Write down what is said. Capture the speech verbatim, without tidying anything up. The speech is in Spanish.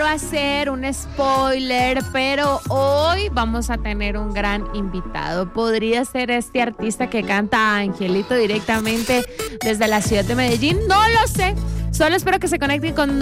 hacer un spoiler, pero hoy vamos a tener un gran invitado. Podría ser este artista que canta Angelito directamente desde la ciudad de Medellín. No lo sé. Solo espero que se conecten con